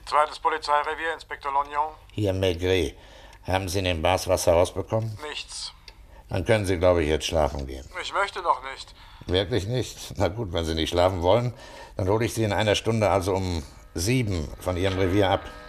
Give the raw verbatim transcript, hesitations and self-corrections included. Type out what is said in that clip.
Zweites Polizeirevier, Inspektor Lognon. Hier, Maigret. Haben Sie in den Bars was herausbekommen? Nichts. Dann können Sie, glaube ich, jetzt schlafen gehen. Ich möchte noch nicht. Wirklich nicht? Na gut, wenn Sie nicht schlafen wollen, dann hole ich Sie in einer Stunde, also um sieben, von Ihrem Revier ab.